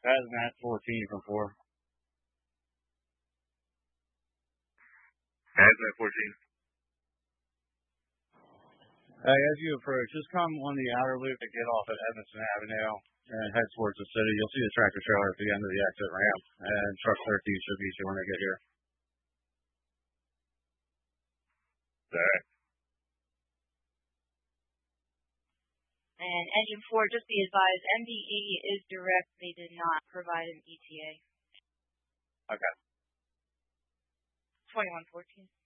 Hazmat 14 from 4. Hazmat 14. As you approach, just come on the outer loop and get off at Edmondson Avenue and head towards the city. You'll see the tractor trailer at the end of the exit ramp, and truck 13 should be you when they get here. All right. And Engine 4, just be advised, MDE is direct. They did not provide an ETA. Okay. 2114.